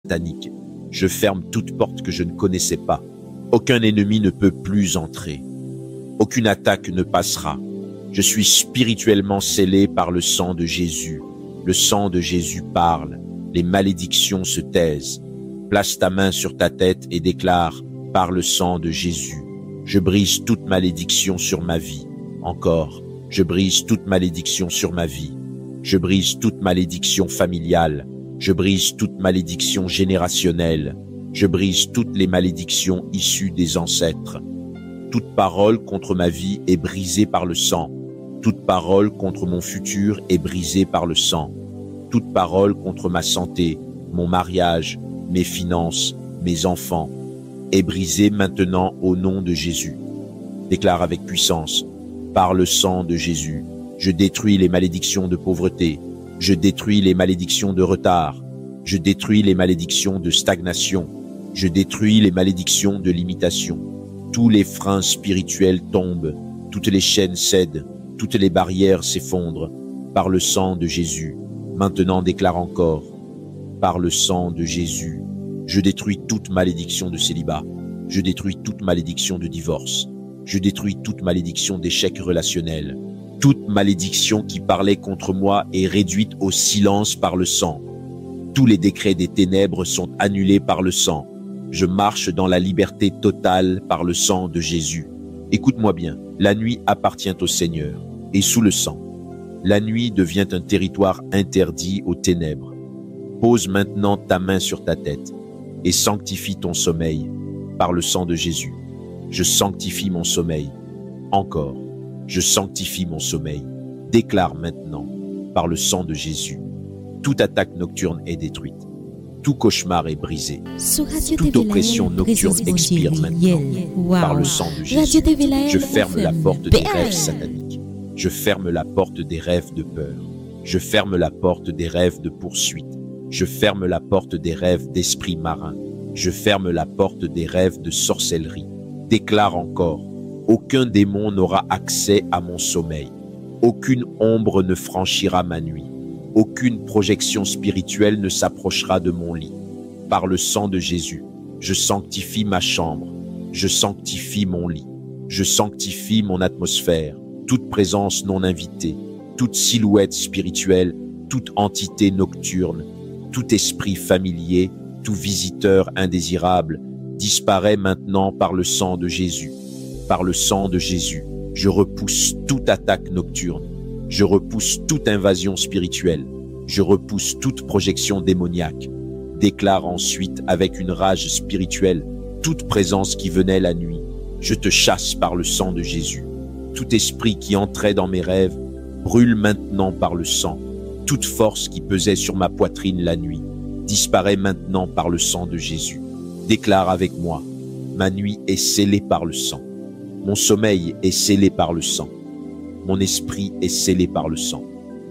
satanique. Je ferme toute porte que je ne connaissais pas. Aucun ennemi ne peut plus entrer. Aucune attaque ne passera. Je suis spirituellement scellé par le sang de Jésus. Le sang de Jésus parle. Les malédictions se taisent. Place ta main sur ta tête et déclare, par le sang de Jésus, je brise toute malédiction sur ma vie. Encore, je brise toute malédiction sur ma vie. Je brise toute malédiction familiale. Je brise toute malédiction générationnelle. Je brise toutes les malédictions issues des ancêtres. Toute parole contre ma vie est brisée par le sang. Toute parole contre mon futur est brisée par le sang. Toute parole contre ma santé, mon mariage, mes finances, mes enfants, est brisée maintenant au nom de Jésus. Déclare avec puissance, par le sang de Jésus, je détruis les malédictions de pauvreté, je détruis les malédictions de retard, je détruis les malédictions de stagnation, je détruis les malédictions de limitation. Tous les freins spirituels tombent, toutes les chaînes cèdent, toutes les barrières s'effondrent, par le sang de Jésus. Maintenant déclare encore, par le sang de Jésus, je détruis toute malédiction de célibat, je détruis toute malédiction de divorce, je détruis toute malédiction d'échec relationnel. Toute malédiction qui parlait contre moi est réduite au silence par le sang. Tous les décrets des ténèbres sont annulés par le sang. Je marche dans la liberté totale par le sang de Jésus. Écoute-moi bien, la nuit appartient au Seigneur, et sous le sang. La nuit devient un territoire interdit aux ténèbres. Pose maintenant ta main sur ta tête et sanctifie ton sommeil par le sang de Jésus. Je sanctifie mon sommeil. Encore, je sanctifie mon sommeil. Déclare maintenant, par le sang de Jésus, toute attaque nocturne est détruite. Tout cauchemar est brisé. Toute oppression nocturne expire maintenant. Par le sang de Jésus, je ferme la porte des rêves sataniques. Je ferme la porte des rêves de peur. Je ferme la porte des rêves de poursuite. Je ferme la porte des rêves d'esprit marin. Je ferme la porte des rêves de sorcellerie. Déclare encore, aucun démon n'aura accès à mon sommeil. Aucune ombre ne franchira ma nuit. Aucune projection spirituelle ne s'approchera de mon lit. Par le sang de Jésus, je sanctifie ma chambre. Je sanctifie mon lit. Je sanctifie mon atmosphère. Toute présence non invitée, toute silhouette spirituelle, toute entité nocturne, tout esprit familier, tout visiteur indésirable, disparaît maintenant par le sang de Jésus. Par le sang de Jésus, je repousse toute attaque nocturne. Je repousse toute invasion spirituelle. Je repousse toute projection démoniaque. Déclare ensuite avec une rage spirituelle toute présence qui venait la nuit. Je te chasse par le sang de Jésus. Tout esprit qui entrait dans mes rêves brûle maintenant par le sang. Toute force qui pesait sur ma poitrine la nuit disparaît maintenant par le sang de Jésus. Déclare avec moi, ma nuit est scellée par le sang. Mon sommeil est scellé par le sang. Mon esprit est scellé par le sang.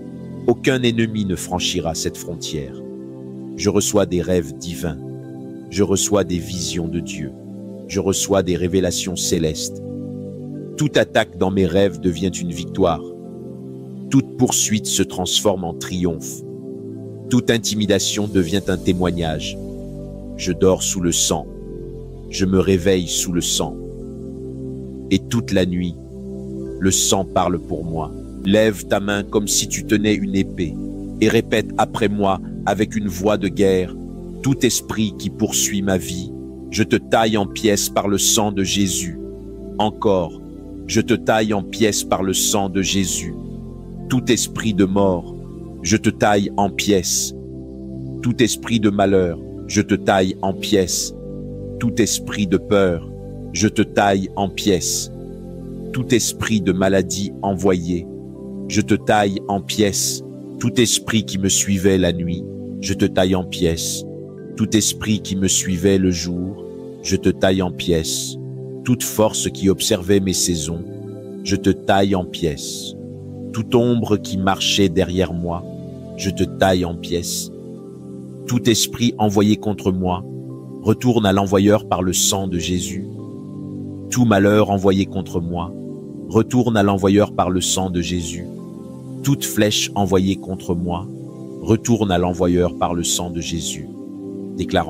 Aucun ennemi ne franchira cette frontière. Je reçois des rêves divins. Je reçois des visions de Dieu. Je reçois des révélations célestes. Toute attaque dans mes rêves devient une victoire. Toute poursuite se transforme en triomphe. Toute intimidation devient un témoignage. Je dors sous le sang. Je me réveille sous le sang. Et toute la nuit, le sang parle pour moi. Lève ta main comme si tu tenais une épée et répète après moi avec une voix de guerre. Tout esprit qui poursuit ma vie, je te taille en pièces par le sang de Jésus. Encore, je te taille en pièces par le sang de Jésus. Tout esprit de mort, je te taille en pièces. Tout esprit de malheur, je te taille en pièces. Tout esprit de peur, je te taille en pièces. Tout esprit de maladie envoyé, je te taille en pièces. Tout esprit qui me suivait la nuit, je te taille en pièces. Tout esprit qui me suivait le jour, je te taille en pièces. Toute force qui observait mes saisons, je te taille en pièces. Toute ombre qui marchait derrière moi, je te taille en pièces. Tout esprit envoyé contre moi, retourne à l'envoyeur par le sang de Jésus. Tout malheur envoyé contre moi, retourne à l'envoyeur par le sang de Jésus. Toute flèche envoyée contre moi, retourne à l'envoyeur par le sang de Jésus. déclarant